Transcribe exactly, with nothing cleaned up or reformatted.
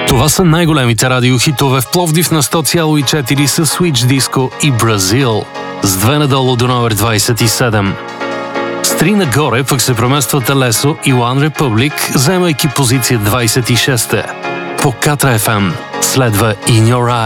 Това са най-големите радиохитове в Пловдив на сто цяло и четири с Switch Disco и Бразил. С две надолу до номер двадесет и седем. С три нагоре пък се преместват Елесо и One Republic, заемайки позиция двадесет и шеста. По Катра Еф Ем следва In Your Eyes.